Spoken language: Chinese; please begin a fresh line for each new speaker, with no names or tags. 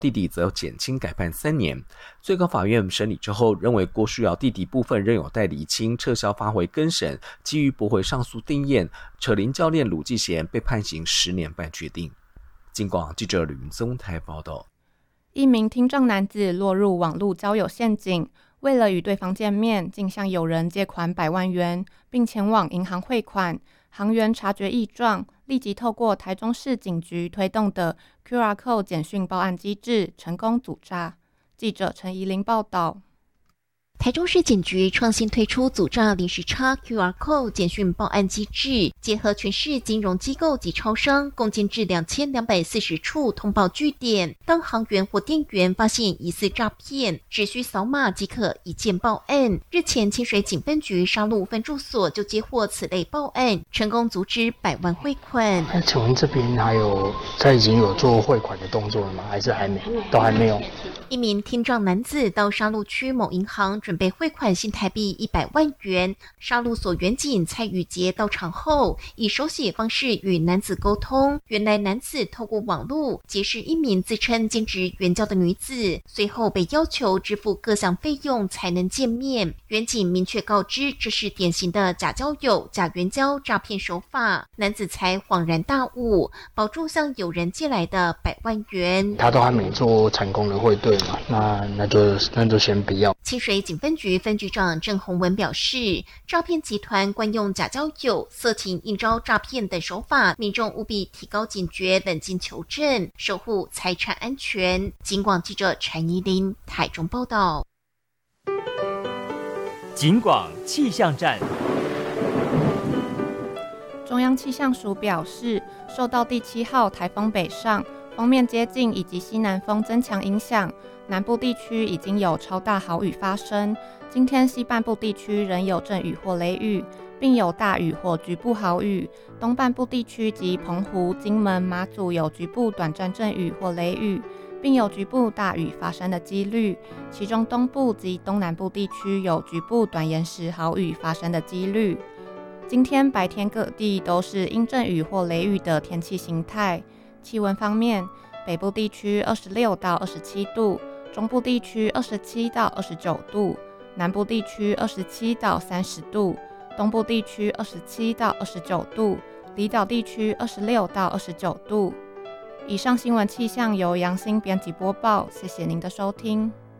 弟弟则减轻改判3年。最高法院审理之后认为，郭书瑶弟弟部分仍有待厘清，撤销发回更审，基于驳回上诉定验，扯铃教练鲁继贤被判刑10年半决定。警广记者吕云宗台报道。
一名听障男子落入网络交友陷阱，为了与对方见面，竟向友人借款100万元，并前往银行汇款。行员察觉异状，立即透过台中市警局推动的 QR Code 简讯报案机制，成功阻诈。记者陈怡玲报道。
台中市警局创新推出阻诈零时差 QR Code 简讯报案机制，结合全市金融机构及超商，共建置2240处通报据点。当行员或店员发现疑似诈骗，只需扫码即可一键报案。日前，清水警分局沙鹿分驻所就接获此类报案，成功阻止100万汇款。
那请问这边他已经有做汇款的动作了吗？还是还没？都还没有。
一名听障男子到沙鹿区某银行准备汇款新台币100万元，沙鹿所员警蔡宇杰到场后，以手写方式与男子沟通。原来男子透过网络结识一名自称兼职援交的女子，随后被要求支付各项费用才能见面。员警明确告知，这是典型的假交友、假援交诈骗手法。男子才恍然大悟，保住向友人借来的100万元。
他都还没做成功的汇兑嘛，那就先不要。
清水警分局分局长郑宏文表示，诈骗集团惯用假交友、色情应招诈骗等手法，民众务必提高警觉，冷静求证，守护财产安全。警广记者陈怡琳台中报道。
警广气象站。
中央气象署表示，受到第7号台风北上、锋面接近以及西南风增强影响，南部地区已经有超大豪雨发生。今天西半部地区仍有阵雨或雷雨，并有大雨或局部豪雨。东半部地区及澎湖、金门、马祖有局部短暂阵雨或雷雨，并有局部大雨发生的几率。其中东部及东南部地区有局部短延时豪雨发生的几率。今天白天各地都是阴阵雨或雷雨的天气形态。气温方面，北部地区26到27度，中部地区27到29度，南部地区27到30度，东部地区27到29度，离岛地区26到29度。以上新闻气象由杨欣编辑播报，谢谢您的收听。